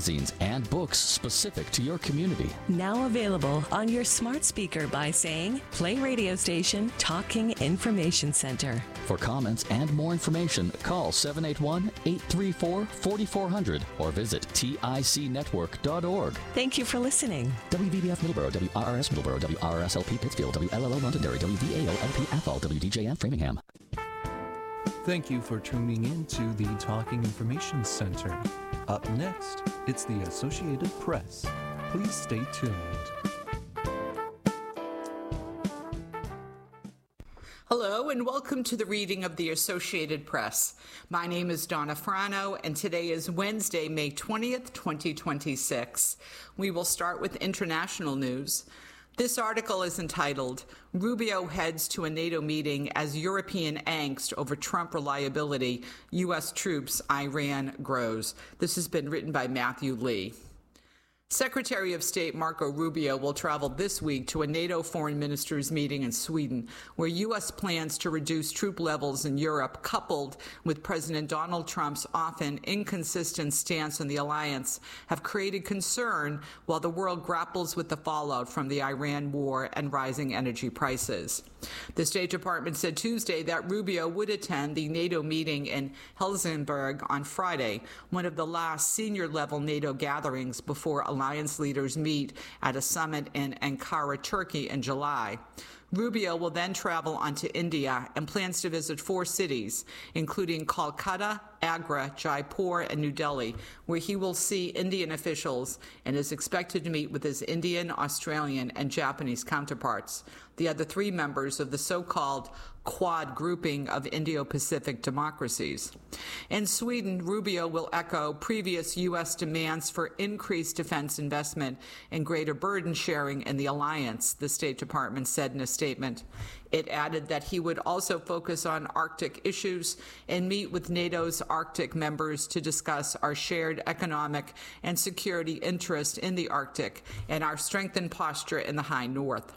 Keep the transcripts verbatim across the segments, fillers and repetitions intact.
magazines, and books specific to your community. Now available on your smart speaker by saying, play radio station Talking Information Center. For comments and more information, call seven eight one, eight three four, four four zero zero or visit tic network dot org. Thank you for listening. W V B F Middleborough, W R R S Middleborough, W R R S L P Pittsfield, W L L O Londonderry, W V A O L P Athol, W D J F Framingham. Thank you for tuning in to the Talking Information Center. Up next, it's the Associated Press. Please stay tuned. Hello and welcome to the reading of the Associated Press. My name is Donna Frano and today is Wednesday, May twentieth, twenty twenty-six. We will start with international news. This article is entitled, Rubio Heads to a NATO Meeting as European Angst Over Trump Reliability, U S Troops, Iran Grows. This has been written by Matthew Lee. Secretary of State Marco Rubio will travel this week to a NATO foreign ministers meeting in Sweden, where U S plans to reduce troop levels in Europe, coupled with President Donald Trump's often inconsistent stance on the alliance, have created concern while the world grapples with the fallout from the Iran war and rising energy prices. The State Department said Tuesday that Rubio would attend the NATO meeting in Helsingborg on Friday, one of the last senior-level NATO gatherings before alliance leaders meet at a summit in Ankara, Turkey in July. Rubio will then travel on to India and plans to visit four cities, including Kolkata, Agra, Jaipur, and New Delhi, where he will see Indian officials and is expected to meet with his Indian, Australian, and Japanese counterparts, the other three members of the so-called Quad grouping of Indo-Pacific democracies. In Sweden, Rubio will echo previous U S demands for increased defense investment and greater burden sharing in the alliance, the State Department said in a statement. It added that he would also focus on Arctic issues and meet with NATO's Arctic members to discuss our shared economic and security interest in the Arctic and our strengthened posture in the high north.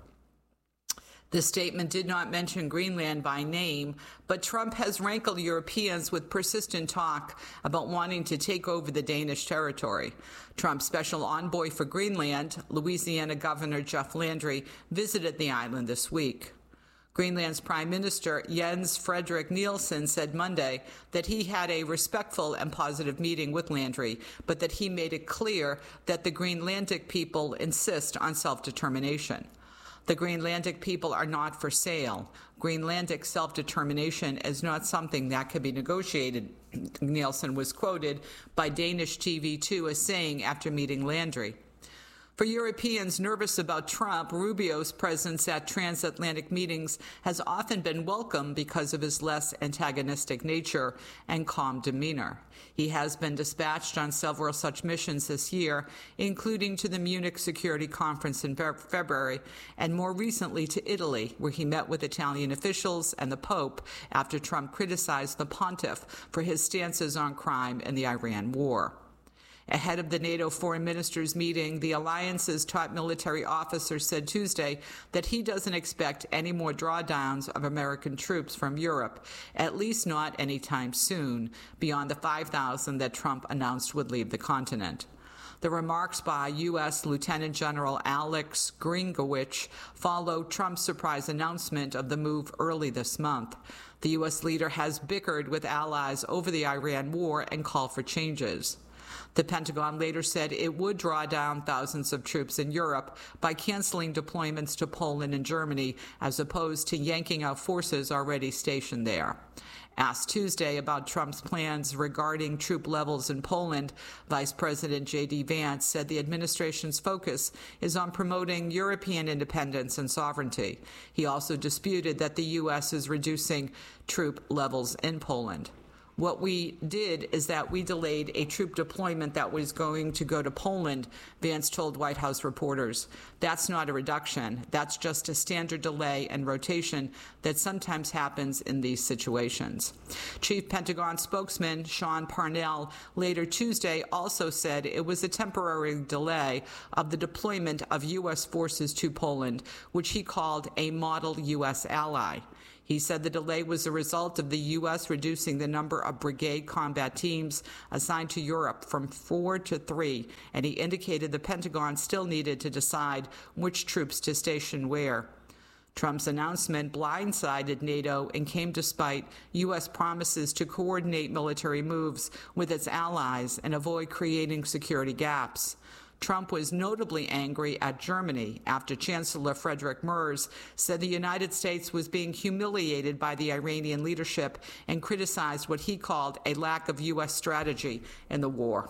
The statement did not mention Greenland by name, but Trump has rankled Europeans with persistent talk about wanting to take over the Danish territory. Trump's special envoy for Greenland, Louisiana Governor Jeff Landry, visited the island this week. Greenland's Prime Minister Jens Frederik Nielsen said Monday that he had a respectful and positive meeting with Landry, but that he made it clear that the Greenlandic people insist on self-determination. The Greenlandic people are not for sale. Greenlandic self-determination is not something that can be negotiated, Nielsen was quoted by Danish T V two as saying after meeting Landry. For Europeans nervous about Trump, Rubio's presence at transatlantic meetings has often been welcome because of his less antagonistic nature and calm demeanor. He has been dispatched on several such missions this year, including to the Munich Security Conference in February, and more recently to Italy, where he met with Italian officials and the Pope after Trump criticized the pontiff for his stances on crime and the Iran war. Ahead of the NATO foreign ministers meeting, the alliance's top military officer said Tuesday that he doesn't expect any more drawdowns of American troops from Europe, at least not anytime soon, beyond the five thousand that Trump announced would leave the continent. The remarks by U S Lieutenant General Alex Gringowich followed Trump's surprise announcement of the move early this month. The U S leader has bickered with allies over the Iran war and called for changes. The Pentagon later said it would draw down thousands of troops in Europe by canceling deployments to Poland and Germany, as opposed to yanking out forces already stationed there. Asked Tuesday about Trump's plans regarding troop levels in Poland, Vice President J D Vance said the administration's focus is on promoting European independence and sovereignty. He also disputed that the U S is reducing troop levels in Poland. What we did is that we delayed a troop deployment that was going to go to Poland, Vance told White House reporters. That's not a reduction. That's just a standard delay and rotation that sometimes happens in these situations. Chief Pentagon spokesman Sean Parnell later Tuesday also said it was a temporary delay of the deployment of U S forces to Poland, which he called a model U S ally. He said the delay was a result of the U S reducing the number of brigade combat teams assigned to Europe from four to three, and he indicated the Pentagon still needed to decide which troops to station where. Trump's announcement blindsided NATO and came despite U S promises to coordinate military moves with its allies and avoid creating security gaps. Trump was notably angry at Germany after Chancellor Friedrich Merz said the United States was being humiliated by the Iranian leadership and criticized what he called a lack of U S strategy in the war.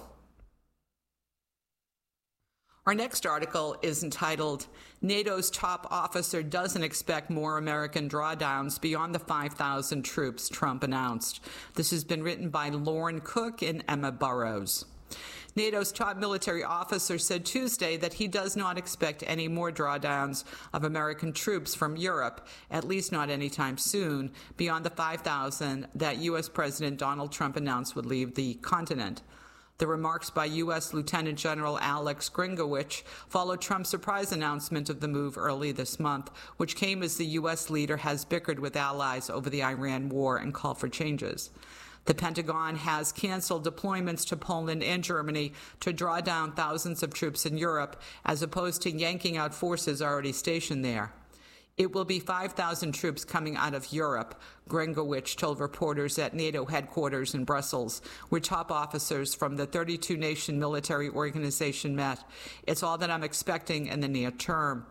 Our next article is entitled, NATO's Top Officer Doesn't Expect More American Drawdowns Beyond the five thousand Troops Trump Announced. This has been written by Lauren Cook and Emma Burrows. NATO's top military officer said Tuesday that he does not expect any more drawdowns of American troops from Europe, at least not anytime soon, beyond the five thousand that U S President Donald Trump announced would leave the continent. The remarks by U S Lieutenant General Alex Grynkowicz followed Trump's surprise announcement of the move early this month, which came as the U S leader has bickered with allies over the Iran war and called for changes. The Pentagon has canceled deployments to Poland and Germany to draw down thousands of troops in Europe, as opposed to yanking out forces already stationed there. It will be five thousand troops coming out of Europe, Grynkowicz told reporters at NATO headquarters in Brussels, where top officers from the thirty-two nation military organization met. It's all that I'm expecting in the near term.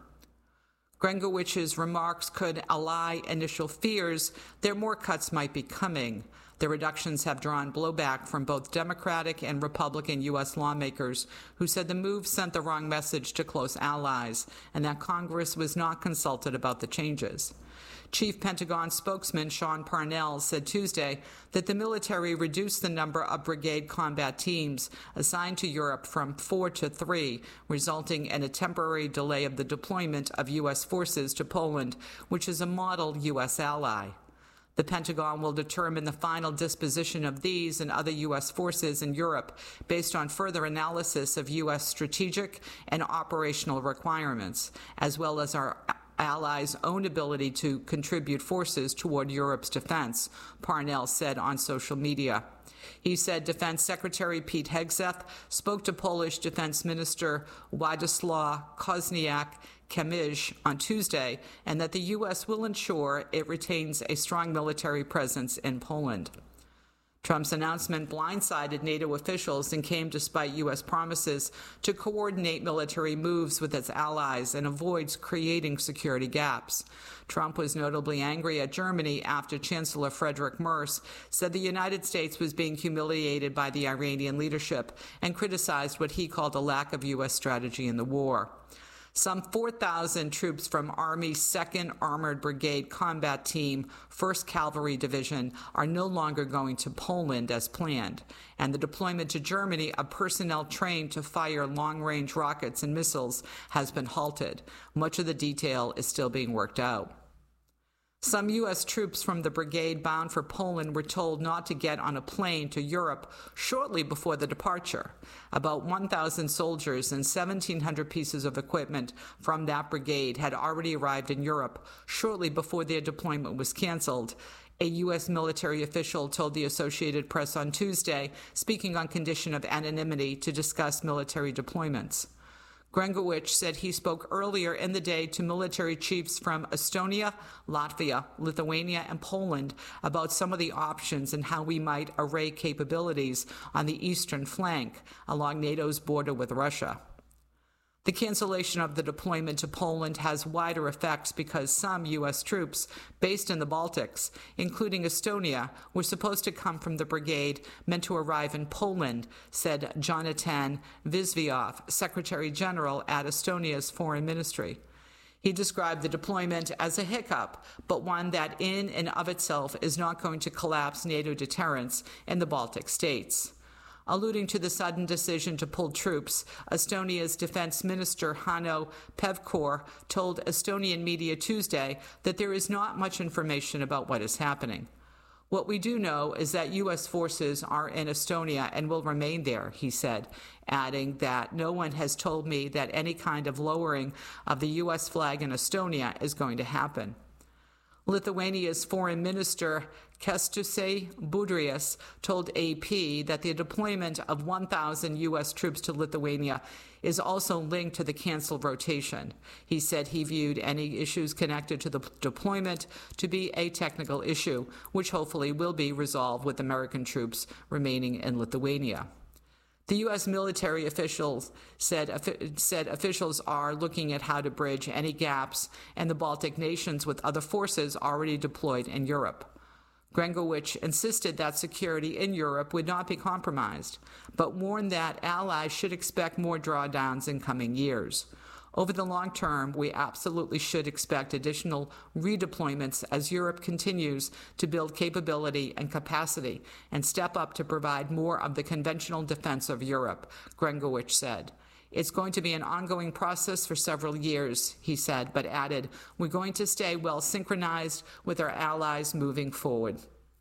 Grynkowicz's remarks could allay initial fears that more cuts might be coming. The reductions have drawn blowback from both Democratic and Republican U S lawmakers who said the move sent the wrong message to close allies and that Congress was not consulted about the changes. Chief Pentagon spokesman Sean Parnell said Tuesday that the military reduced the number of brigade combat teams assigned to Europe from four to three, resulting in a temporary delay of the deployment of U S forces to Poland, which is a model U S ally. The Pentagon will determine the final disposition of these and other U S forces in Europe based on further analysis of U S strategic and operational requirements, as well as our allies' own ability to contribute forces toward Europe's defense, Parnell said on social media. He said Defense Secretary Pete Hegseth spoke to Polish Defense Minister Władysław Kosiniak-Kamysz on Tuesday, and that the U S will ensure it retains a strong military presence in Poland. Trump's announcement blindsided NATO officials and came despite U S promises to coordinate military moves with its allies and avoid creating security gaps. Trump was notably angry at Germany after Chancellor Friedrich Merz said the United States was being humiliated by the Iranian leadership and criticized what he called a lack of U S strategy in the war. Some four thousand troops from Army's second Armored Brigade Combat Team, first Cavalry Division, are no longer going to Poland as planned, and the deployment to Germany of personnel trained to fire long-range rockets and missiles has been halted. Much of the detail is still being worked out. Some U S troops from the brigade bound for Poland were told not to get on a plane to Europe shortly before the departure. About one thousand soldiers and seventeen hundred pieces of equipment from that brigade had already arrived in Europe shortly before their deployment was canceled, a U S military official told the Associated Press on Tuesday, speaking on condition of anonymity to discuss military deployments. Grynkowicz said he spoke earlier in the day to military chiefs from Estonia, Latvia, Lithuania, and Poland about some of the options and how we might array capabilities on the eastern flank along NATO's border with Russia. The cancellation of the deployment to Poland has wider effects because some U S troops based in the Baltics, including Estonia, were supposed to come from the brigade meant to arrive in Poland, said Jonathan Visvyov, Secretary General at Estonia's Foreign Ministry. He described the deployment as a hiccup, but one that in and of itself is not going to collapse NATO deterrence in the Baltic states. Alluding to the sudden decision to pull troops, Estonia's defense minister Hanno Pevkur told Estonian media Tuesday that there is not much information about what is happening. What we do know is that U S forces are in Estonia and will remain there, he said, adding that no one has told me that any kind of lowering of the U S flag in Estonia is going to happen. Lithuania's Foreign Minister Kęstutis Budrys told A P that the deployment of one thousand U S troops to Lithuania is also linked to the canceled rotation. He said he viewed any issues connected to the deployment to be a technical issue, which hopefully will be resolved with American troops remaining in Lithuania. The U S military officials said, said officials are looking at how to bridge any gaps and the Baltic nations with other forces already deployed in Europe. Grengowicz insisted that security in Europe would not be compromised, but warned that allies should expect more drawdowns in coming years. Over the long term, we absolutely should expect additional redeployments as Europe continues to build capability and capacity and step up to provide more of the conventional defense of Europe, Grengowicz said. It's going to be an ongoing process for several years, he said, but added, we're going to stay well synchronized with our allies moving forward.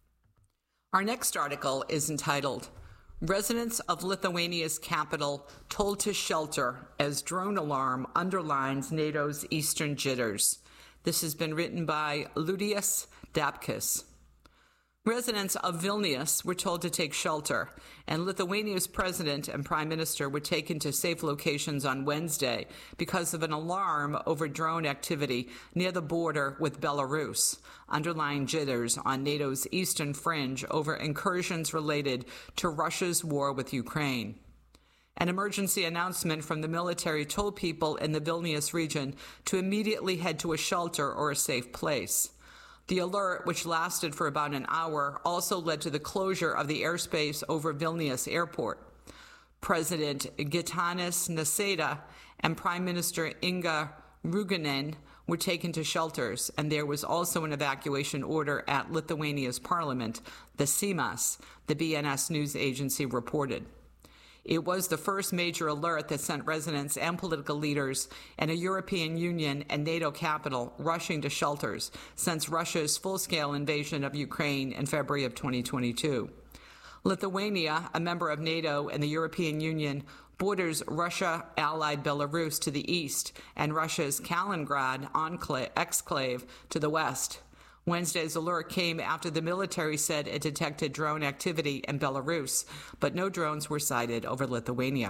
Our next article is entitled, Residents of Lithuania's capital told to shelter as drone alarm underlines NATO's eastern jitters. This has been written by Liudijus Dabkis. Residents of Vilnius were told to take shelter, and Lithuania's president and prime minister were taken to safe locations on Wednesday because of an alarm over drone activity near the border with Belarus, underlying jitters on NATO's eastern fringe over incursions related to Russia's war with Ukraine. An emergency announcement from the military told people in the Vilnius region to immediately head to a shelter or a safe place. The alert, which lasted for about an hour, also led to the closure of the airspace over Vilnius Airport. President Gitanas Nausėda and Prime Minister Inga Ruginen were taken to shelters, and there was also an evacuation order at Lithuania's parliament, the Seimas, the B N S news agency reported. It was the first major alert that sent residents and political leaders in a European Union and NATO capital rushing to shelters since Russia's full-scale invasion of Ukraine in February of twenty twenty-two. Lithuania, a member of NATO and the European Union, borders Russia-allied Belarus to the east and Russia's Kaliningrad enclave, exclave to the west. Wednesday's alert came after the military said it detected drone activity in Belarus, but no drones were sighted over Lithuania.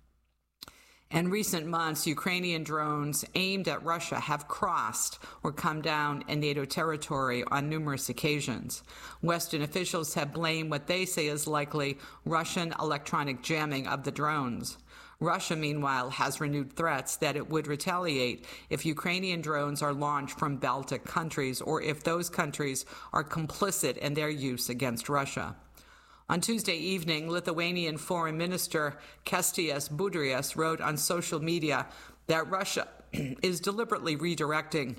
In recent months, Ukrainian drones aimed at Russia have crossed or come down in NATO territory on numerous occasions. Western officials have blamed what they say is likely Russian electronic jamming of the drones. Russia, meanwhile, has renewed threats that it would retaliate if Ukrainian drones are launched from Baltic countries or if those countries are complicit in their use against Russia. On Tuesday evening, Lithuanian Foreign Minister Kęstutis Budrys wrote on social media that Russia is deliberately redirecting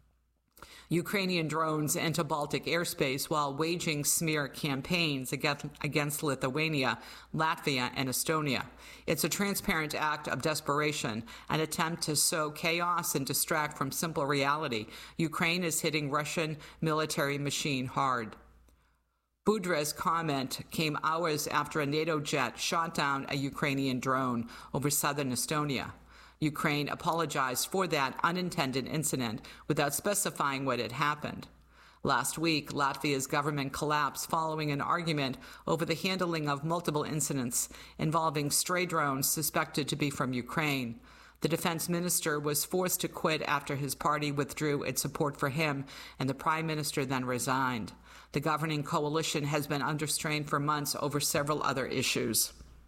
Ukrainian drones into Baltic airspace while waging smear campaigns against, against Lithuania, Latvia, and Estonia. It's a transparent act of desperation, an attempt to sow chaos and distract from simple reality. Ukraine is hitting Russian military machine hard. Budrys' comment came hours after a NATO jet shot down a Ukrainian drone over southern Estonia. Ukraine apologized for that unintended incident without specifying what had happened. Last week, Latvia's government collapsed following an argument over the handling of multiple incidents involving stray drones suspected to be from Ukraine. The defense minister was forced to quit after his party withdrew its support for him, and the prime minister then resigned. The governing coalition has been under strain for months over several other issues.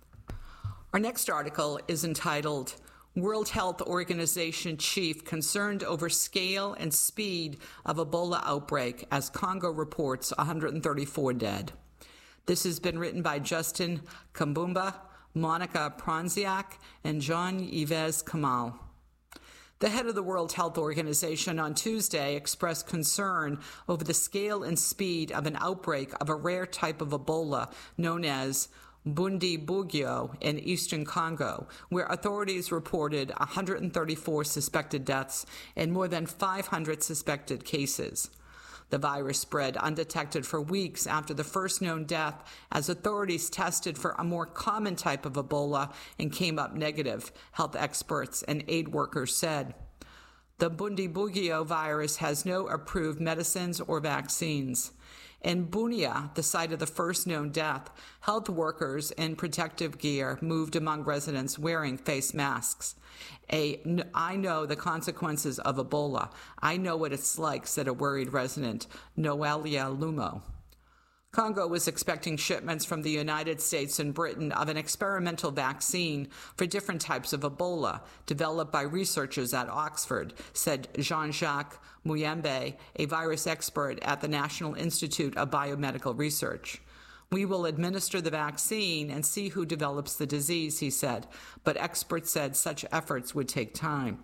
Our next article is entitled, World Health Organization chief concerned over scale and speed of Ebola outbreak as Congo reports one hundred thirty-four dead. This has been written by Justin Kambumba, Monica Pronziak, and Jean-Yves Kamal. The head of the World Health Organization on Tuesday expressed concern over the scale and speed of an outbreak of a rare type of Ebola known as Bundibugyo in eastern Congo, where authorities reported one hundred thirty-four suspected deaths and more than five hundred suspected cases. The virus spread undetected for weeks after the first known death as authorities tested for a more common type of Ebola and came up negative, health experts and aid workers said. The Bundibugyo virus has no approved medicines or vaccines. In Bunia, the site of the first known death, health workers in protective gear moved among residents wearing face masks. A, I know the consequences of Ebola. I know what it's like, said a worried resident, Noelia Lumo. Congo was expecting shipments from the United States and Britain of an experimental vaccine for different types of Ebola developed by researchers at Oxford, said Jean-Jacques Muyembe, a virus expert at the National Institute of Biomedical Research. We will administer the vaccine and see who develops the disease, he said, but experts said such efforts would take time.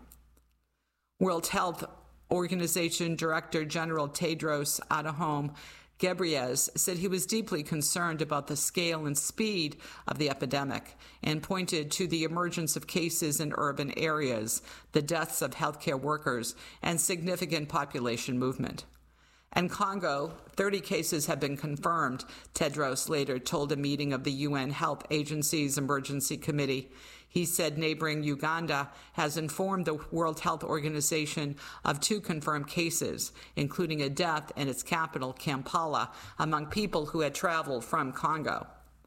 World Health Organization Director General Tedros Adhanom Ghebreyesus said he was deeply concerned about the scale and speed of the epidemic and pointed to the emergence of cases in urban areas, the deaths of healthcare workers, and significant population movement. In Congo, thirty cases have been confirmed, Tedros later told a meeting of the U N Health Agency's Emergency Committee. He said neighboring Uganda has informed the World Health Organization of two confirmed cases, including a death in its capital, Kampala, among people who had traveled from Congo.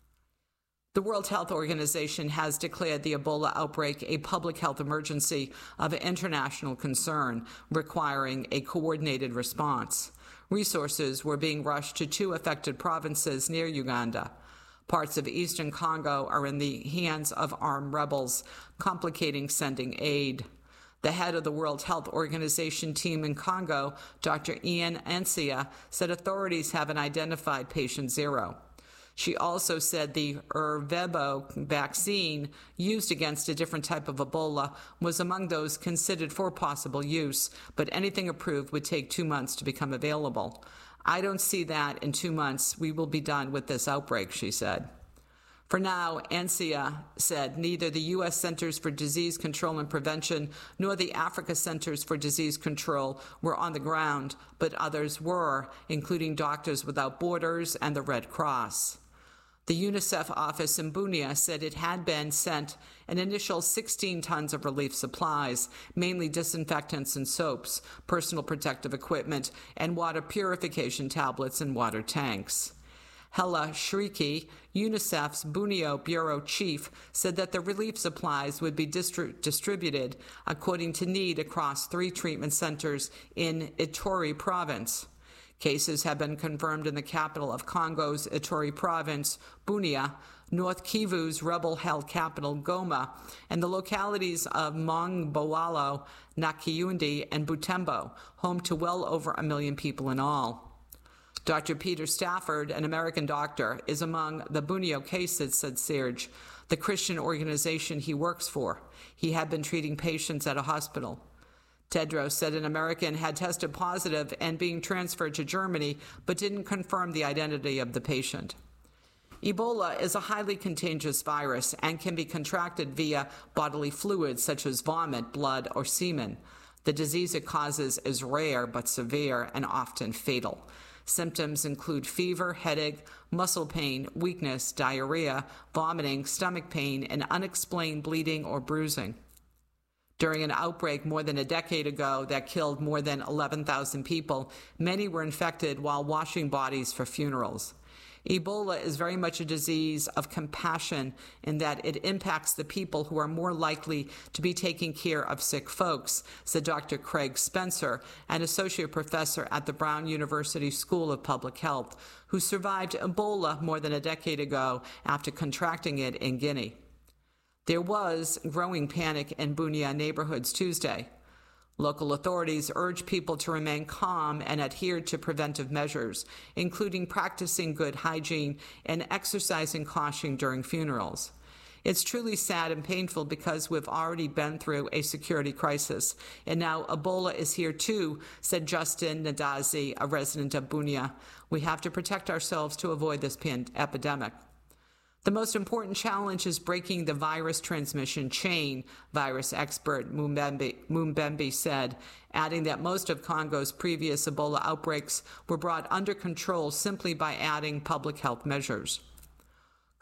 The World Health Organization has declared the Ebola outbreak a public health emergency of international concern, requiring a coordinated response. Resources were being rushed to two affected provinces near Uganda. Parts of eastern Congo are in the hands of armed rebels, complicating sending aid. The head of the World Health Organization team in Congo, Doctor Ian Ansia, said authorities haven't identified patient zero. She also said the Ervebo vaccine used against a different type of Ebola was among those considered for possible use, but anything approved would take two months to become available. I don't see that in two months we will be done with this outbreak, she said. For now, Ansia said neither the U S Centers for Disease Control and Prevention nor the Africa Centers for Disease Control were on the ground, but others were, including Doctors Without Borders and the Red Cross. The UNICEF office in Bunia said it had been sent an initial sixteen tons of relief supplies, mainly disinfectants and soaps, personal protective equipment, and water purification tablets and water tanks. Hella Shriki, UNICEF's Bunio Bureau chief, said that the relief supplies would be distri- distributed according to need across three treatment centers in Ituri province. Cases have been confirmed in the capital of Congo's Ituri province, Bunia, North Kivu's rebel-held capital, Goma, and the localities of Mongboalo, Nakiyundi, and Butembo, home to well over a million people in all. Doctor Peter Stafford, an American doctor, is among the Bunio cases, said Serge, the Christian organization he works for. He had been treating patients at a hospital. Tedros said an American had tested positive and being transferred to Germany, but didn't confirm the identity of the patient. Ebola is a highly contagious virus and can be contracted via bodily fluids such as vomit, blood, or semen. The disease it causes is rare but severe and often fatal. Symptoms include fever, headache, muscle pain, weakness, diarrhea, vomiting, stomach pain, and unexplained bleeding or bruising. During an outbreak more than a decade ago that killed more than eleven thousand people, many were infected while washing bodies for funerals. Ebola is very much a disease of compassion in that it impacts the people who are more likely to be taking care of sick folks, said Doctor Craig Spencer, an associate professor at the Brown University School of Public Health, who survived Ebola more than a decade ago after contracting it in Guinea. There was growing panic in Bunia neighborhoods Tuesday. Local authorities urged people to remain calm and adhere to preventive measures, including practicing good hygiene and exercising caution during funerals. It's truly sad and painful because we've already been through a security crisis, and now Ebola is here too, said Justin Nadazi, a resident of Bunia. We have to protect ourselves to avoid this pan- epidemic. The most important challenge is breaking the virus transmission chain, virus expert Mumbembe said, adding that most of Congo's previous Ebola outbreaks were brought under control simply by adding public health measures.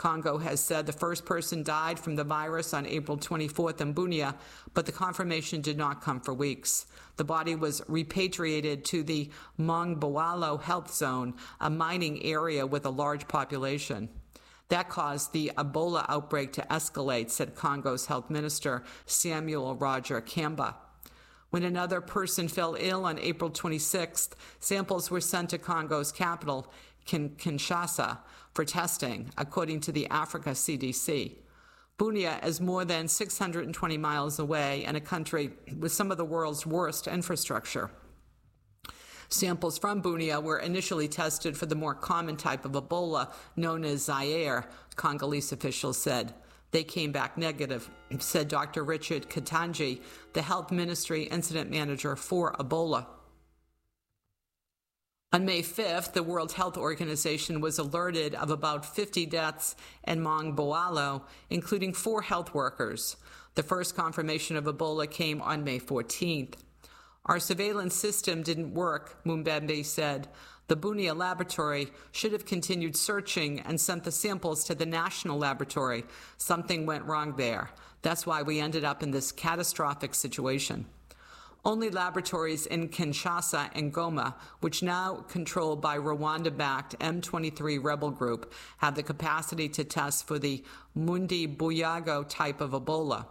Congo has said the first person died from the virus on April twenty-fourth in Bunia, but the confirmation did not come for weeks. The body was repatriated to the Mongboalo Health Zone, a mining area with a large population. That caused the Ebola outbreak to escalate, said Congo's health minister, Samuel Roger Kamba. When another person fell ill on April twenty-sixth, samples were sent to Congo's capital, Kinshasa, for testing, according to the Africa C D C. Bunia is more than six hundred twenty miles away and a country with some of the world's worst infrastructure. Samples from Bunia were initially tested for the more common type of Ebola known as Zaire, Congolese officials said. They came back negative, said Doctor Richard Katanji, the Health Ministry Incident Manager for Ebola. On May fifth, the World Health Organization was alerted of about fifty deaths in Mongboalo, including four health workers. The first confirmation of Ebola came on May fourteenth. Our surveillance system didn't work, Mumbembe said. The Bunia laboratory should have continued searching and sent the samples to the national laboratory. Something went wrong there. That's why we ended up in this catastrophic situation. Only laboratories in Kinshasa and Goma, which now controlled by Rwanda-backed M twenty-three rebel group, have the capacity to test for the Mundi Buyago type of Ebola.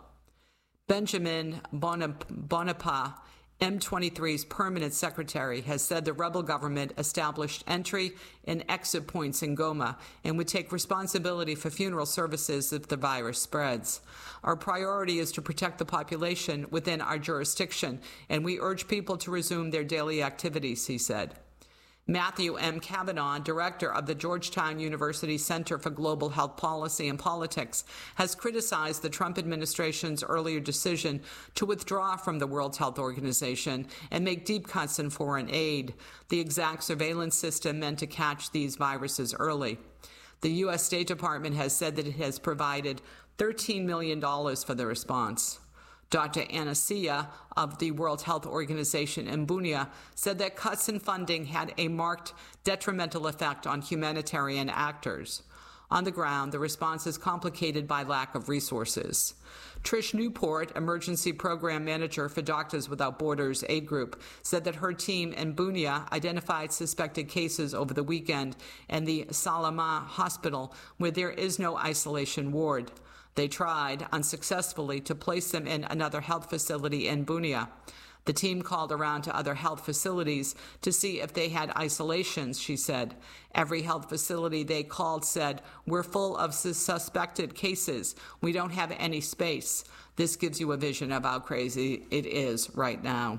Benjamin Bonapa, M twenty-three's permanent secretary, has said the rebel government established entry and exit points in Goma and would take responsibility for funeral services if the virus spreads. Our priority is to protect the population within our jurisdiction, and we urge people to resume their daily activities, he said. Matthew M. Kavanaugh, director of the Georgetown University Center for Global Health Policy and Politics, has criticized the Trump administration's earlier decision to withdraw from the World Health Organization and make deep cuts in foreign aid, the exact surveillance system meant to catch these viruses early. The U S State Department has said that it has provided thirteen million dollars for the response. Doctor Anasia of the World Health Organization in Bunia said that cuts in funding had a marked detrimental effect on humanitarian actors. On the ground, the response is complicated by lack of resources. Trish Newport, Emergency Program Manager for Doctors Without Borders Aid Group, said that her team in Bunia identified suspected cases over the weekend in the Salama Hospital, where there is no isolation ward. They tried, unsuccessfully, to place them in another health facility in Bunia. The team called around to other health facilities to see if they had isolations, she said. Every health facility they called said, "We're full of suspected cases. We don't have any space." This gives you a vision of how crazy it is right now.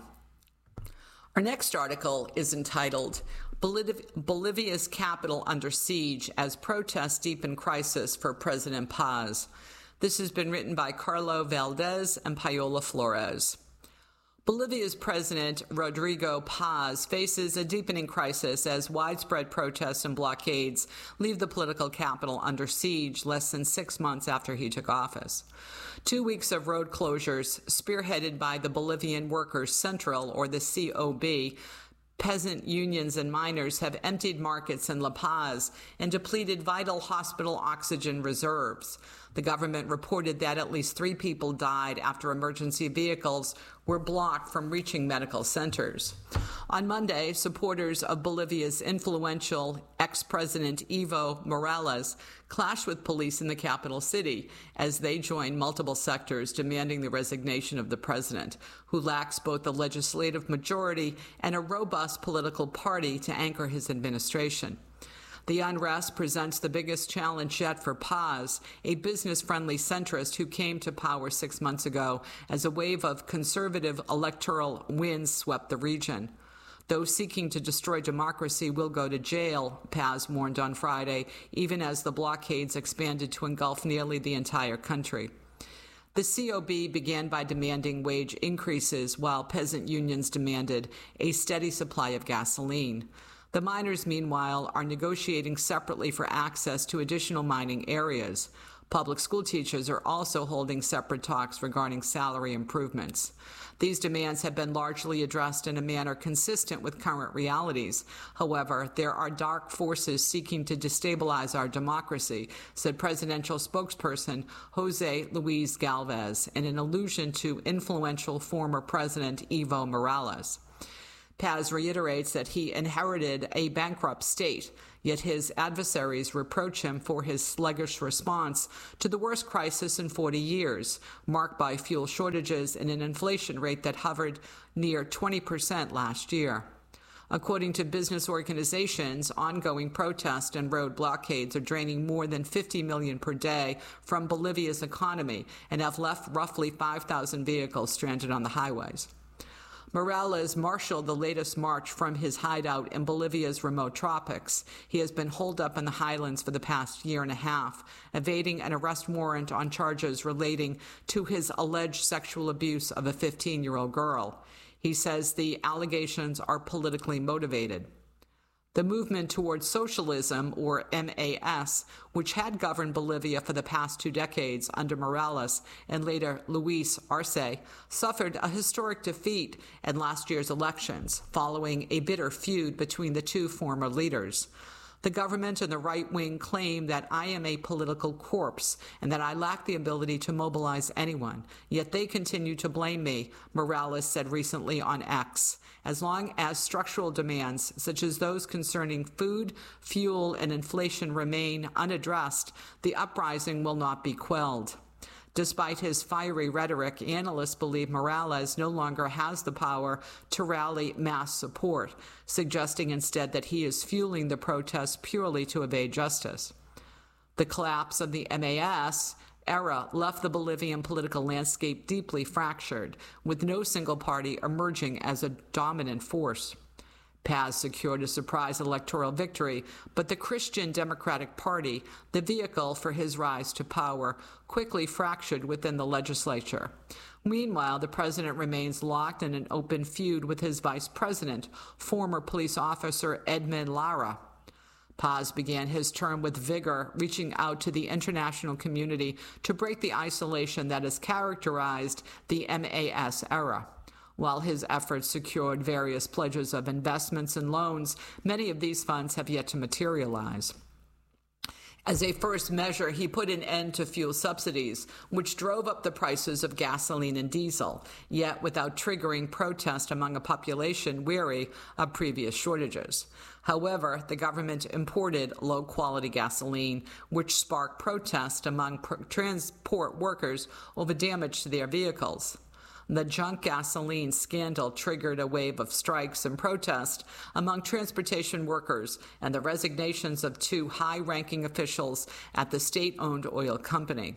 Our next article is entitled, Boliv- Bolivia's Capital Under Siege as Protests Deepen Crisis for President Paz. This has been written by Carlo Valdez and Paola Flores. Bolivia's President Rodrigo Paz faces a deepening crisis as widespread protests and blockades leave the political capital under siege less than six months after he took office. Two weeks of road closures, spearheaded by the Bolivian Workers Central, or the C O B, peasant unions and miners, have emptied markets in La Paz and depleted vital hospital oxygen reserves. The government reported that at least three people died after emergency vehicles were blocked from reaching medical centers. On Monday, supporters of Bolivia's influential ex-president Evo Morales clashed with police in the capital city as they joined multiple sectors demanding the resignation of the president, who lacks both the legislative majority and a robust political party to anchor his administration. The unrest presents the biggest challenge yet for Paz, a business-friendly centrist who came to power six months ago as a wave of conservative electoral wins swept the region. Those seeking to destroy democracy will go to jail, Paz warned on Friday, even as the blockades expanded to engulf nearly the entire country. The C O B began by demanding wage increases, while peasant unions demanded a steady supply of gasoline. The miners, meanwhile, are negotiating separately for access to additional mining areas. Public school teachers are also holding separate talks regarding salary improvements. These demands have been largely addressed in a manner consistent with current realities. However, there are dark forces seeking to destabilize our democracy, said presidential spokesperson Jose Luis Galvez, in an allusion to influential former President Evo Morales. Paz reiterates that he inherited a bankrupt state, yet his adversaries reproach him for his sluggish response to the worst crisis in forty years, marked by fuel shortages and an inflation rate that hovered near twenty percent last year. According to business organizations, ongoing protests and road blockades are draining more than fifty million dollars per day from Bolivia's economy and have left roughly five thousand vehicles stranded on the highways. Morales marshaled the latest march from his hideout in Bolivia's remote tropics. He has been holed up in the highlands for the past year and a half, evading an arrest warrant on charges relating to his alleged sexual abuse of a fifteen-year-old girl. He says the allegations are politically motivated. The movement towards socialism, or M A S, which had governed Bolivia for the past two decades under Morales and later Luis Arce, suffered a historic defeat in last year's elections, following a bitter feud between the two former leaders. The government and the right wing claim that I am a political corpse and that I lack the ability to mobilize anyone, yet they continue to blame me, Morales said recently on X. As long as structural demands, such as those concerning food, fuel, and inflation remain unaddressed, the uprising will not be quelled. Despite his fiery rhetoric, analysts believe Morales no longer has the power to rally mass support, suggesting instead that he is fueling the protests purely to evade justice. The collapse of the M A S era left the Bolivian political landscape deeply fractured, with no single party emerging as a dominant force. Paz secured a surprise electoral victory, but the Christian Democratic Party, the vehicle for his rise to power, quickly fractured within the legislature. Meanwhile, the president remains locked in an open feud with his vice president, former police officer Edmund Lara. Paz began his term with vigor, reaching out to the international community to break the isolation that has characterized the M A S era. While his efforts secured various pledges of investments and loans, many of these funds have yet to materialize. As a first measure, he put an end to fuel subsidies, which drove up the prices of gasoline and diesel, yet without triggering protest among a population weary of previous shortages. However, the government imported low-quality gasoline, which sparked protest among pro- transport workers over damage to their vehicles. The junk gasoline scandal triggered a wave of strikes and protest among transportation workers and the resignations of two high-ranking officials at the state-owned oil company.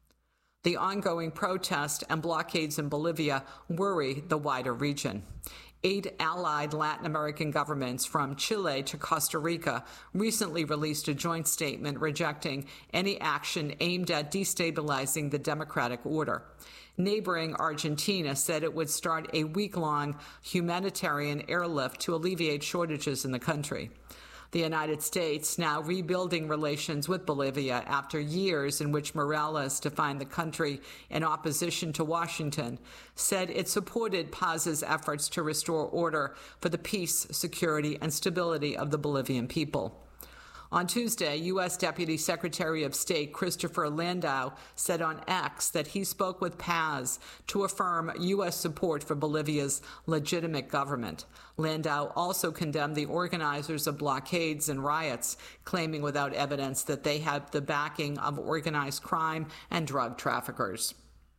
The ongoing protests and blockades in Bolivia worry the wider region. Eight allied Latin American governments, from Chile to Costa Rica, recently released a joint statement rejecting any action aimed at destabilizing the democratic order. Neighboring Argentina said it would start a week-long humanitarian airlift to alleviate shortages in the country. The United States, now rebuilding relations with Bolivia after years in which Morales defined the country in opposition to Washington, said it supported Paz's efforts to restore order for the peace, security, and stability of the Bolivian people. On Tuesday, U S Deputy Secretary of State Christopher Landau said on X that he spoke with Paz to affirm U S support for Bolivia's legitimate government. Landau also condemned the organizers of blockades and riots, claiming without evidence that they had the backing of organized crime and drug traffickers.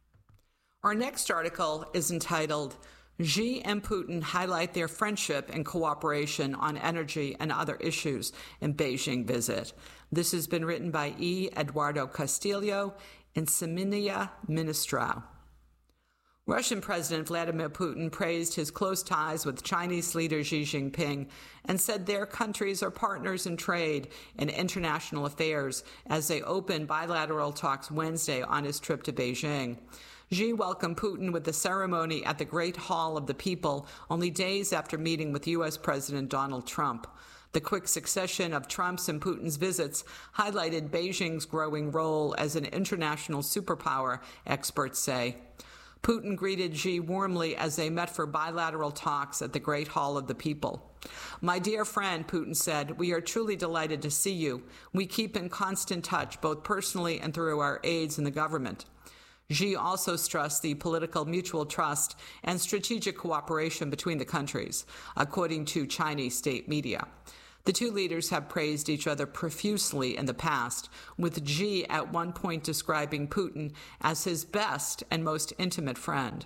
Our next article is entitled, Xi and Putin highlight their friendship and cooperation on energy and other issues in Beijing visit. This has been written by E. Eduardo Castillo and Seminia Ministrao. Russian President Vladimir Putin praised his close ties with Chinese leader Xi Jinping and said their countries are partners in trade and international affairs as they open bilateral talks Wednesday on his trip to Beijing. Xi welcomed Putin with the ceremony at the Great Hall of the People only days after meeting with U S President Donald Trump. The quick succession of Trump's and Putin's visits highlighted Beijing's growing role as an international superpower, experts say. Putin greeted Xi warmly as they met for bilateral talks at the Great Hall of the People. "My dear friend," Putin said, "we are truly delighted to see you. We keep in constant touch, both personally and through our aides in the government." Xi also stressed the political mutual trust and strategic cooperation between the countries, according to Chinese state media. The two leaders have praised each other profusely in the past, with Xi at one point describing Putin as his best and most intimate friend.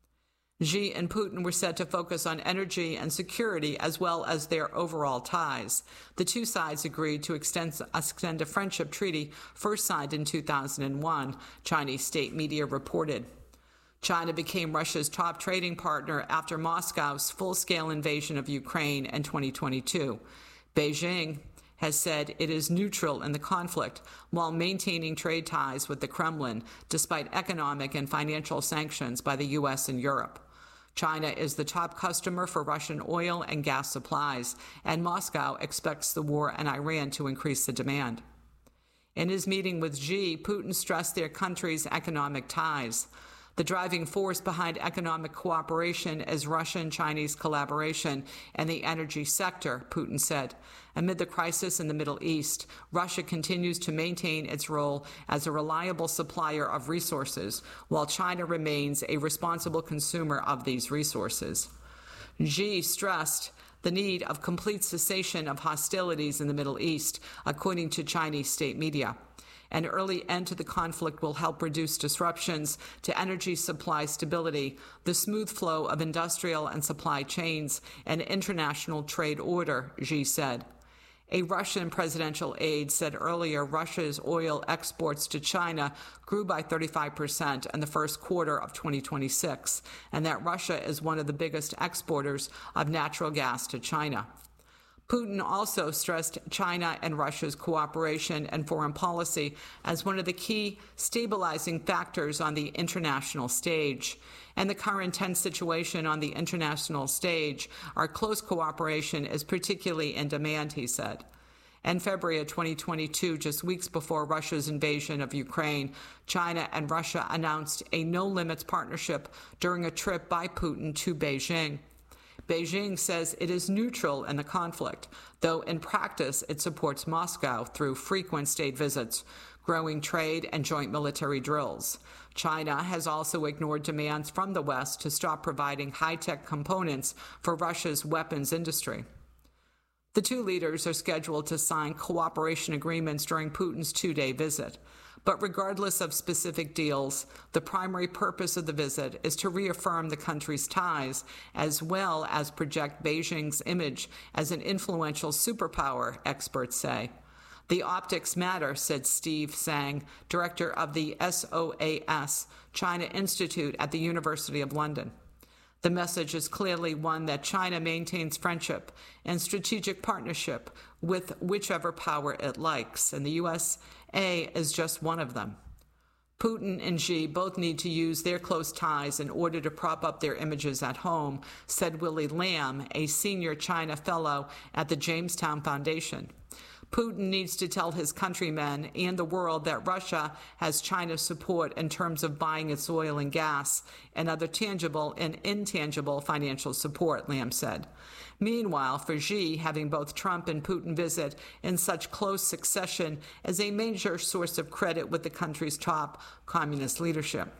Xi and Putin were said to focus on energy and security as well as their overall ties. The two sides agreed to extend, extend a friendship treaty first signed in two thousand one, Chinese state media reported. China became Russia's top trading partner after Moscow's full-scale invasion of Ukraine in twenty twenty-two. Beijing has said it is neutral in the conflict while maintaining trade ties with the Kremlin despite economic and financial sanctions by the U S and Europe. China is the top customer for Russian oil and gas supplies, and Moscow expects the war in Iran to increase the demand. In his meeting with Xi, Putin stressed their country's economic ties. The driving force behind economic cooperation is Russian-Chinese collaboration in the energy sector, Putin said. Amid the crisis in the Middle East, Russia continues to maintain its role as a reliable supplier of resources, while China remains a responsible consumer of these resources. Xi stressed the need of complete cessation of hostilities in the Middle East, according to Chinese state media. An early end to the conflict will help reduce disruptions to energy supply stability, the smooth flow of industrial and supply chains, and international trade order, Xi said. A Russian presidential aide said earlier Russia's oil exports to China grew by thirty-five percent in the first quarter of twenty twenty-six, and that Russia is one of the biggest exporters of natural gas to China. Putin also stressed China and Russia's cooperation and foreign policy as one of the key stabilizing factors on the international stage. And the current tense situation on the international stage, our close cooperation is particularly in demand, he said. In February of twenty twenty-two, just weeks before Russia's invasion of Ukraine, China and Russia announced a no-limits partnership during a trip by Putin to Beijing. Beijing says it is neutral in the conflict, though in practice it supports Moscow through frequent state visits, growing trade, and joint military drills. China has also ignored demands from the West to stop providing high-tech components for Russia's weapons industry. The two leaders are scheduled to sign cooperation agreements during Putin's two-day visit. But regardless of specific deals, the primary purpose of the visit is to reaffirm the country's ties, as well as project Beijing's image as an influential superpower, experts say. The optics matter, said Steve Sang, director of the S O A S, China Institute at the University of London. The message is clearly one that China maintains friendship and strategic partnership with whichever power it likes, and the U S A is just one of them. Putin and Xi both need to use their close ties in order to prop up their images at home, said Willie Lam, a senior China fellow at the Jamestown Foundation. Putin needs to tell his countrymen and the world that Russia has China's support in terms of buying its oil and gas and other tangible and intangible financial support, Lam said. Meanwhile, for Xi, having both Trump and Putin visit in such close succession is a major source of credit with the country's top communist leadership.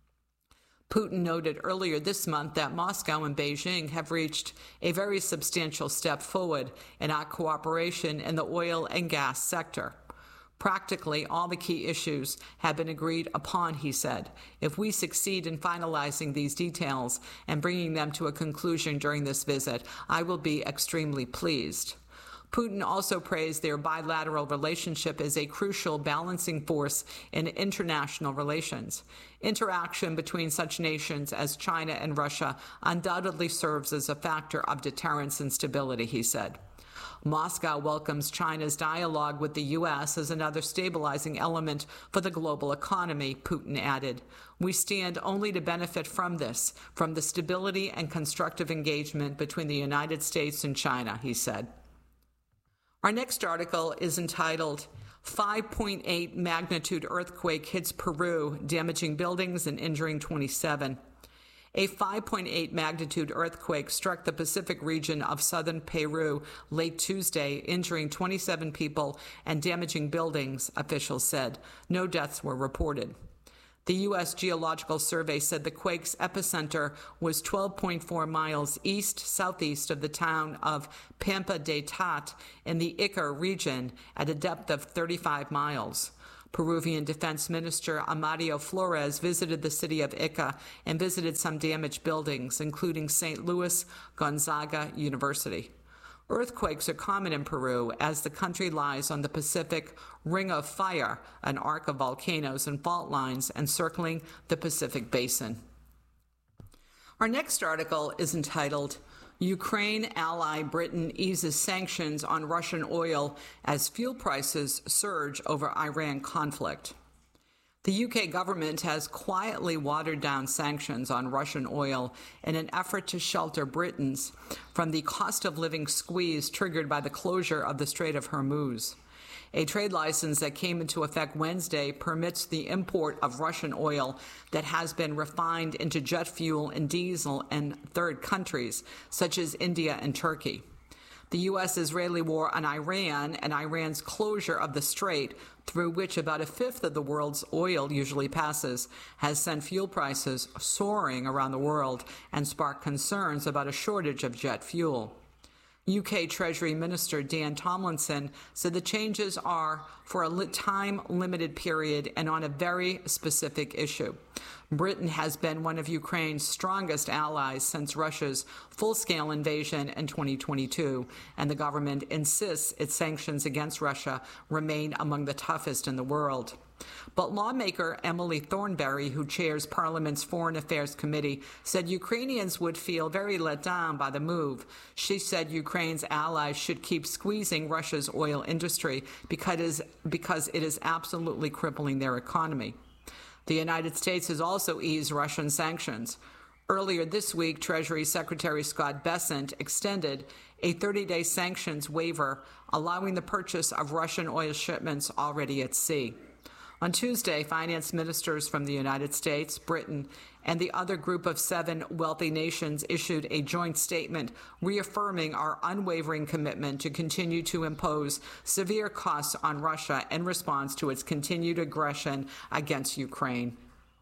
Putin noted earlier this month that Moscow and Beijing have reached a very substantial step forward in our cooperation in the oil and gas sector. Practically all the key issues have been agreed upon, he said. If we succeed in finalizing these details and bringing them to a conclusion during this visit, I will be extremely pleased. Putin also praised their bilateral relationship as a crucial balancing force in international relations. Interaction between such nations as China and Russia undoubtedly serves as a factor of deterrence and stability, he said. Moscow welcomes China's dialogue with the U S as another stabilizing element for the global economy, Putin added. We stand only to benefit from this, from the stability and constructive engagement between the United States and China, he said. Our next article is entitled, five point eight Magnitude Earthquake Hits Peru, Damaging Buildings and Injuring twenty-seven. A five point eight magnitude earthquake struck the Pacific region of southern Peru late Tuesday, injuring twenty-seven people and damaging buildings, officials said. No deaths were reported. The U S Geological Survey said the quake's epicenter was twelve point four miles east-southeast of the town of Pampa de Tat in the Ica region at a depth of thirty-five miles. Peruvian Defense Minister Amadio Flores visited the city of Ica and visited some damaged buildings, including Saint Louis Gonzaga University. Earthquakes are common in Peru as the country lies on the Pacific Ring of Fire, an arc of volcanoes and fault lines encircling the Pacific Basin. Our next article is entitled, Ukraine ally Britain eases sanctions on Russian oil as fuel prices surge over Iran conflict. The U K government has quietly watered down sanctions on Russian oil in an effort to shelter Britons from the cost of living squeeze triggered by the closure of the Strait of Hormuz. A trade license that came into effect Wednesday permits the import of Russian oil that has been refined into jet fuel and diesel in third countries, such as India and Turkey. The U S-Israeli war on Iran and Iran's closure of the strait, through which about a fifth of the world's oil usually passes, has sent fuel prices soaring around the world and sparked concerns about a shortage of jet fuel. U K Treasury Minister Dan Tomlinson said the changes are for a time-limited period and on a very specific issue. Britain has been one of Ukraine's strongest allies since Russia's full-scale invasion in twenty twenty-two, and the government insists its sanctions against Russia remain among the toughest in the world. But lawmaker Emily Thornberry, who chairs Parliament's Foreign Affairs Committee, said Ukrainians would feel very let down by the move. She said Ukraine's allies should keep squeezing Russia's oil industry because, because it is absolutely crippling their economy. The United States has also eased Russian sanctions. Earlier this week, Treasury Secretary Scott Bessent extended a thirty-day sanctions waiver, allowing the purchase of Russian oil shipments already at sea. On Tuesday, finance ministers from the United States, Britain, and the other group of seven wealthy nations issued a joint statement reaffirming our unwavering commitment to continue to impose severe costs on Russia in response to its continued aggression against Ukraine.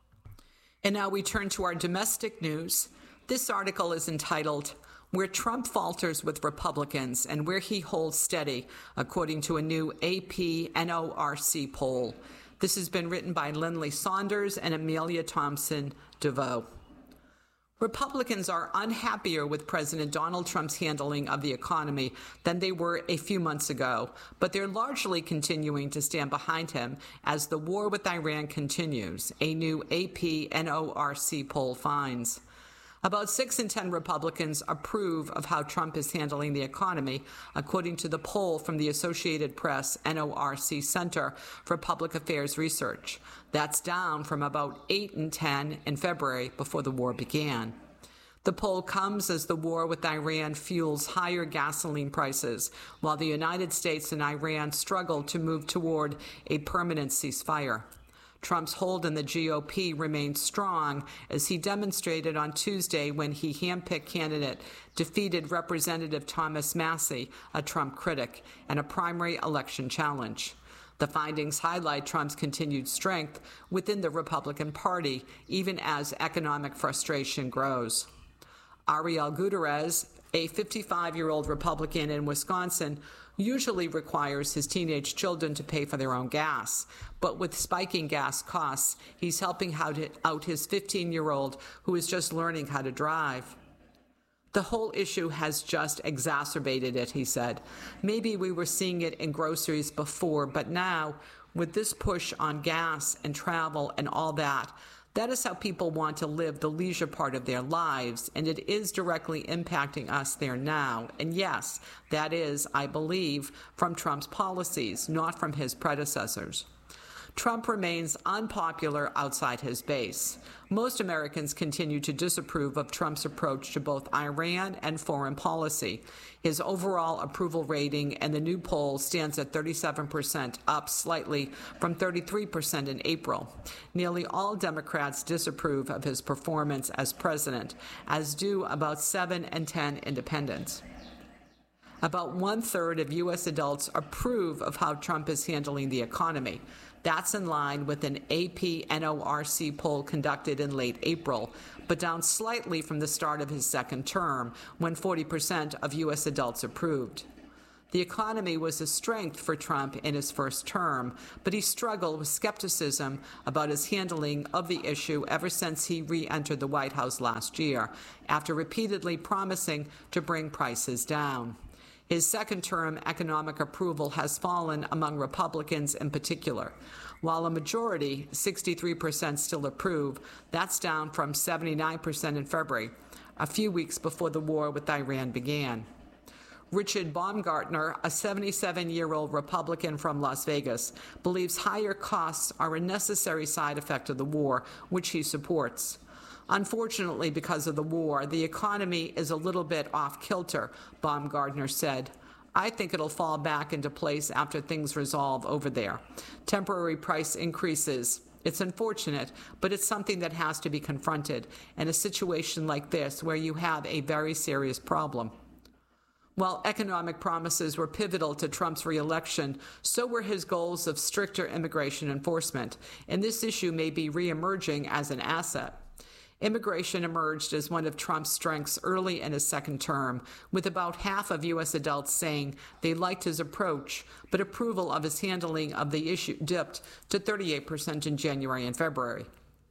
And now we turn to our domestic news. This article is entitled, Where Trump Falters with Republicans and Where He Holds Steady, according to a new A P N O R C poll. This has been written by Lindley Saunders and Amelia Thompson DeVoe. Republicans are unhappier with President Donald Trump's handling of the economy than they were a few months ago, but they're largely continuing to stand behind him as the war with Iran continues, a new A P N O R C poll finds. About six in ten Republicans approve of how Trump is handling the economy, according to the poll from the Associated Press N O R C Center for Public Affairs Research. That's down from about eight in ten in February before the war began. The poll comes as the war with Iran fuels higher gasoline prices, while the United States and Iran struggle to move toward a permanent ceasefire. Trump's hold in the G O P remains strong, as he demonstrated on Tuesday when he handpicked candidate defeated Representative Thomas Massie, a Trump critic, in a primary election challenge. The findings highlight Trump's continued strength within the Republican Party, even as economic frustration grows. Ariel Gutierrez, a fifty-five-year-old Republican in Wisconsin, usually requires his teenage children to pay for their own gas. But with spiking gas costs, he's helping out his fifteen-year-old who is just learning how to drive. The whole issue has just exacerbated it, he said. Maybe we were seeing it in groceries before, but now, with this push on gas and travel and all that, that is how people want to live the leisure part of their lives, and it is directly impacting us there now. And yes, that is, I believe, from Trump's policies, not from his predecessors. Trump remains unpopular outside his base. Most Americans continue to disapprove of Trump's approach to both Iran and foreign policy. His overall approval rating in the new poll stands at thirty-seven percent, up slightly from thirty-three percent in April. Nearly all Democrats disapprove of his performance as president, as do about seven in ten independents. About one-third of U S adults approve of how Trump is handling the economy. That's in line with an A P N O R C poll conducted in late April, but down slightly from the start of his second term, when forty percent of U S adults approved. The economy was a strength for Trump in his first term, but he struggled with skepticism about his handling of the issue ever since he re-entered the White House last year, after repeatedly promising to bring prices down. His second-term economic approval has fallen among Republicans in particular. While a majority, sixty-three percent, still approve, that's down from seventy-nine percent in February, a few weeks before the war with Iran began. Richard Baumgartner, a seventy-seven-year-old Republican from Las Vegas, believes higher costs are a necessary side effect of the war, which he supports. Unfortunately, because of the war, the economy is a little bit off-kilter, Baumgartner said. I think it'll fall back into place after things resolve over there. Temporary price increases. It's unfortunate, but it's something that has to be confronted in a situation like this where you have a very serious problem. While economic promises were pivotal to Trump's re-election, so were his goals of stricter immigration enforcement, and this issue may be re-emerging as an asset. Immigration emerged as one of Trump's strengths early in his second term, with about half of U S adults saying they liked his approach, but approval of his handling of the issue dipped to thirty-eight percent in January and February.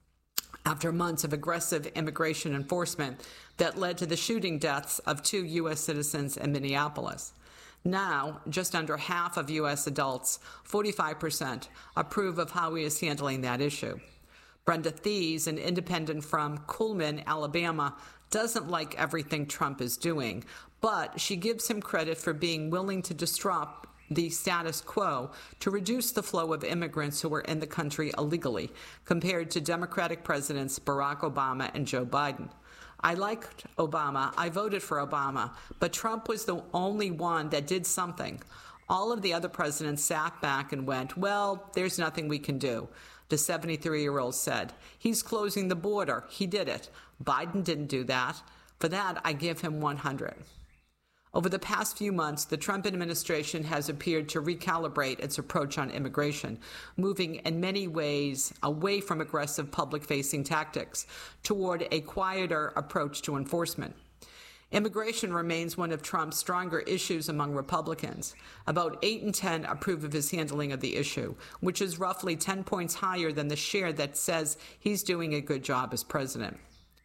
After months of aggressive immigration enforcement that led to the shooting deaths of two U S citizens in Minneapolis. Now, just under half of U S adults, forty-five percent, approve of how he is handling that issue. Brenda Thies, an independent from Cullman, Alabama, doesn't like everything Trump is doing, but she gives him credit for being willing to disrupt the status quo to reduce the flow of immigrants who are in the country illegally, compared to Democratic presidents Barack Obama and Joe Biden. I liked Obama. I voted for Obama, but Trump was the only one that did something. All of the other presidents sat back and went, well, there's nothing we can do. The seventy-three-year-old said. He's closing the border. He did it. Biden didn't do that. For that, I give him one hundred. Over the past few months, the Trump administration has appeared to recalibrate its approach on immigration, moving in many ways away from aggressive public-facing tactics toward a quieter approach to enforcement. Immigration remains one of Trump's stronger issues among Republicans. About eight in ten approve of his handling of the issue, which is roughly ten points higher than the share that says he's doing a good job as president.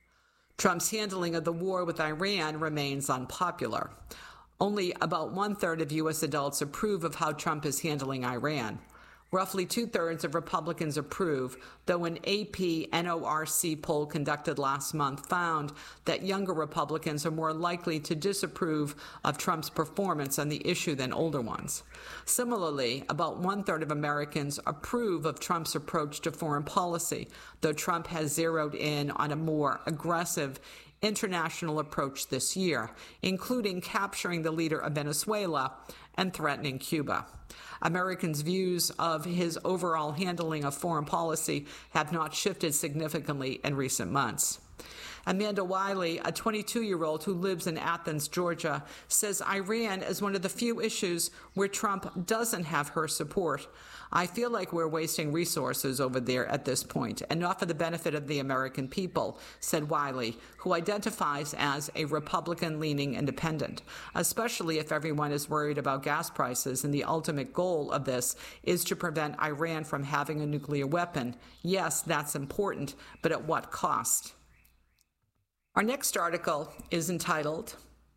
Trump's handling of the war with Iran remains unpopular. Only about one-third of U S adults approve of how Trump is handling Iran. Roughly two-thirds of Republicans approve, though an A P N O R C poll conducted last month found that younger Republicans are more likely to disapprove of Trump's performance on the issue than older ones. Similarly, about one-third of Americans approve of Trump's approach to foreign policy, though Trump has zeroed in on a more aggressive international approach this year, including capturing the leader of Venezuela and threatening Cuba. Americans' views of his overall handling of foreign policy have not shifted significantly in recent months. Amanda Wiley, a twenty-two-year-old who lives in Athens, Georgia, says Iran is one of the few issues where Trump doesn't have her support. I feel like we're wasting resources over there at this point, and not for the benefit of the American people, said Wiley, who identifies as a Republican-leaning independent, especially if everyone is worried about gas prices and the ultimate goal of this is to prevent Iran from having a nuclear weapon. Yes, that's important, but at what cost? Our next article is entitled,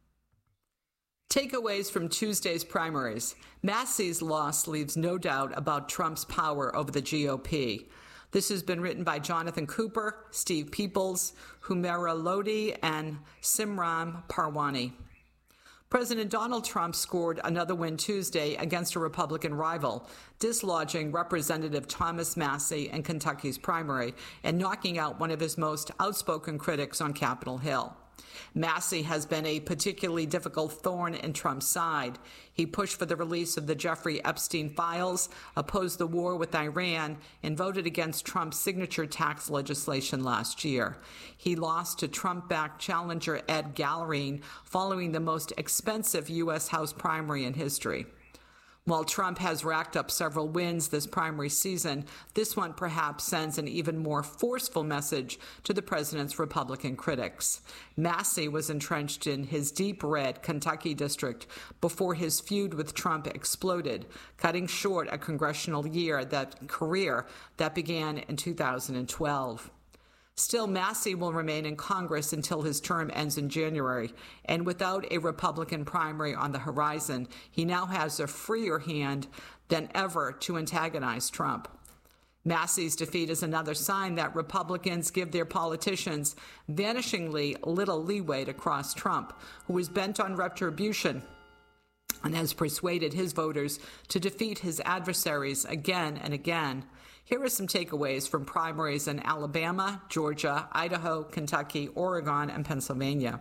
Takeaways from Tuesday's Primaries. Massey's loss leaves no doubt about Trump's power over the G O P. This has been written by Jonathan Cooper, Steve Peoples, Humaira Lodi, and Simran Parwani. President Donald Trump scored another win Tuesday against a Republican rival, dislodging Representative Thomas Massie in Kentucky's primary and knocking out one of his most outspoken critics on Capitol Hill. Massie has been a particularly difficult thorn in Trump's side. He pushed for the release of the Jeffrey Epstein files, opposed the war with Iran, and voted against Trump's signature tax legislation last year. He lost to Trump-backed challenger Ed Gallerine following the most expensive U S House primary in history. While Trump has racked up several wins this primary season, this one perhaps sends an even more forceful message to the president's Republican critics. Massie was entrenched in his deep red Kentucky district before his feud with Trump exploded, cutting short a congressional year that career that began in two thousand twelve. Still, Massie will remain in Congress until his term ends in January, and without a Republican primary on the horizon, he now has a freer hand than ever to antagonize Trump. Massie's defeat is another sign that Republicans give their politicians vanishingly little leeway to cross Trump, who is bent on retribution and has persuaded his voters to defeat his adversaries again and again. Here are some takeaways from primaries in Alabama, Georgia, Idaho, Kentucky, Oregon, and Pennsylvania.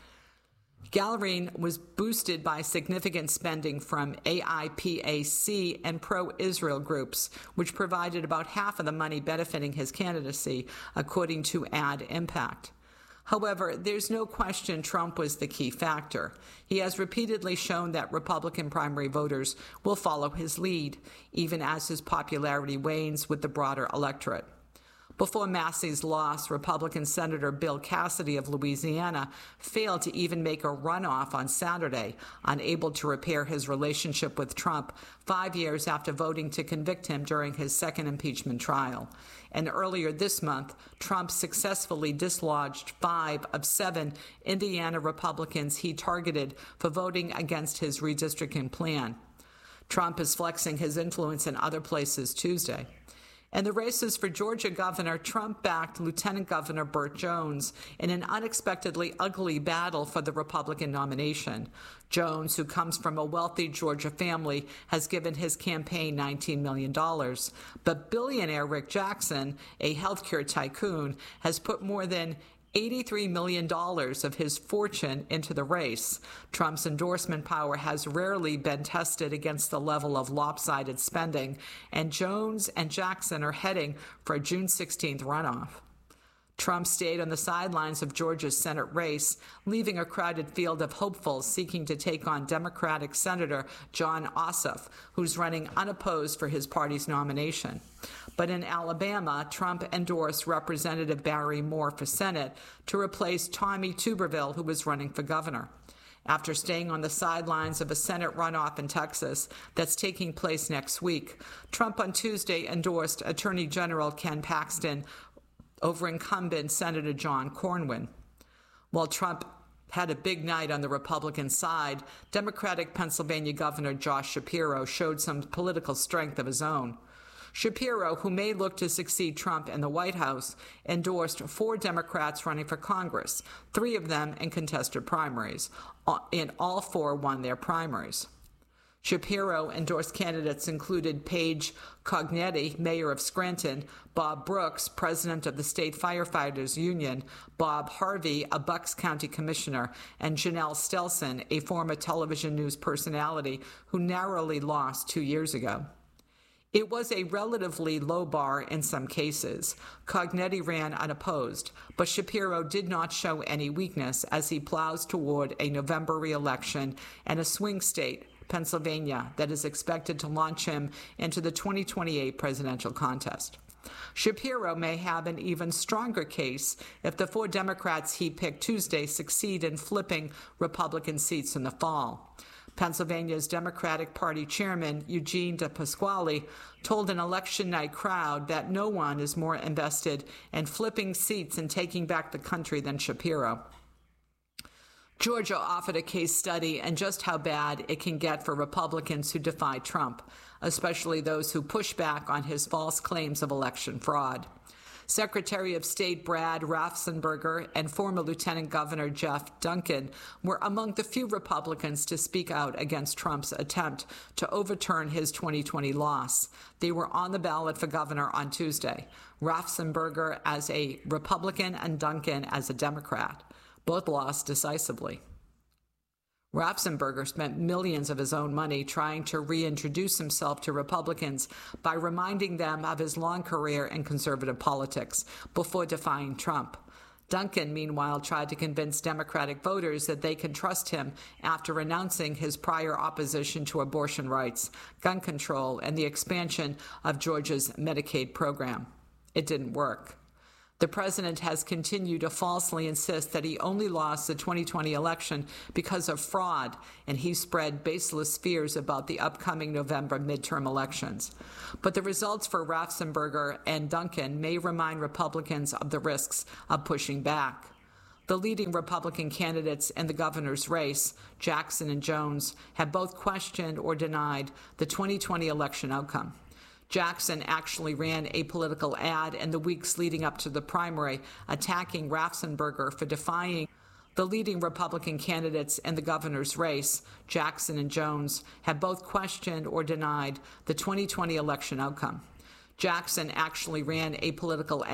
Gallerine was boosted by significant spending from A I P A C and pro-Israel groups, which provided about half of the money benefiting his candidacy, according to Ad Impact. However, there's no question Trump was the key factor. He has repeatedly shown that Republican primary voters will follow his lead, even as his popularity wanes with the broader electorate. Before Massie's loss, Republican Senator Bill Cassidy of Louisiana failed to even make a runoff on Saturday, unable to repair his relationship with Trump five years after voting to convict him during his second impeachment trial. And earlier this month, Trump successfully dislodged five of seven Indiana Republicans he targeted for voting against his redistricting plan. Trump is flexing his influence in other places Tuesday. In the races for Georgia governor, Trump backed Lieutenant Governor Burt Jones in an unexpectedly ugly battle for the Republican nomination. Jones, who comes from a wealthy Georgia family, has given his campaign nineteen million dollars. But billionaire Rick Jackson, a healthcare tycoon, has put more than eighty-three million dollars of his fortune into the race. Trump's endorsement power has rarely been tested against the level of lopsided spending, and Jones and Jackson are heading for a June sixteenth runoff. Trump stayed on the sidelines of Georgia's Senate race, leaving a crowded field of hopefuls seeking to take on Democratic Senator Jon Ossoff, who's running unopposed for his party's nomination. But in Alabama, Trump endorsed Representative Barry Moore for Senate to replace Tommy Tuberville, who was running for governor. After staying on the sidelines of a Senate runoff in Texas that's taking place next week, Trump on Tuesday endorsed Attorney General Ken Paxton over incumbent Senator John Cornyn. While Trump had a big night on the Republican side, Democratic Pennsylvania Governor Josh Shapiro showed some political strength of his own. Shapiro, who may look to succeed Trump in the White House, endorsed four Democrats running for Congress, three of them in contested primaries, and all four won their primaries. Shapiro endorsed candidates included Paige Cognetti, mayor of Scranton, Bob Brooks, president of the State Firefighters Union, Bob Harvey, a Bucks County commissioner, and Janelle Stelson, a former television news personality who narrowly lost two years ago. It was a relatively low bar in some cases. Cognetti ran unopposed, but Shapiro did not show any weakness as he plows toward a November re-election and a swing state, Pennsylvania, that is expected to launch him into the twenty twenty-eight presidential contest. Shapiro may have an even stronger case if the four Democrats he picked Tuesday succeed in flipping Republican seats in the fall. Pennsylvania's Democratic Party chairman, Eugene DePasquale, told an election night crowd that no one is more invested in flipping seats and taking back the country than Shapiro. Georgia offered a case study in just how bad it can get for Republicans who defy Trump, especially those who push back on his false claims of election fraud. Secretary of State Brad Raffensperger and former Lieutenant Governor Jeff Duncan were among the few Republicans to speak out against Trump's attempt to overturn his twenty twenty loss. They were on the ballot for governor on Tuesday, Raffensperger as a Republican and Duncan as a Democrat. Both lost decisively. Raffensperger spent millions of his own money trying to reintroduce himself to Republicans by reminding them of his long career in conservative politics before defying Trump. Duncan, meanwhile, tried to convince Democratic voters that they could trust him after announcing his prior opposition to abortion rights, gun control, and the expansion of Georgia's Medicaid program. It didn't work. The president has continued to falsely insist that he only lost the twenty twenty election because of fraud, and he spread baseless fears about the upcoming November midterm elections. But the results for Raffensperger and Duncan may remind Republicans of the risks of pushing back. The leading Republican candidates in the governor's race, Jackson and Jones, have both questioned or denied the twenty twenty election outcome. Jackson actually ran a political ad in the weeks leading up to the primary, attacking Raffensperger for defying the leading Republican candidates in the governor's race, Jackson and Jones, have both questioned or denied the twenty twenty election outcome. Jackson actually ran a political ad